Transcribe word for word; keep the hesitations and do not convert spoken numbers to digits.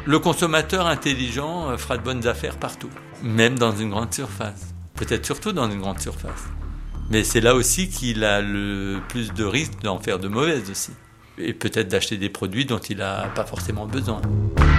Le consommateur intelligent fera de bonnes affaires partout, même dans une grande surface. Peut-être surtout dans une grande surface. Mais c'est là aussi qu'il a le plus de risques d'en faire de mauvaises aussi. Et peut-être d'acheter des produits dont il n'a pas forcément besoin.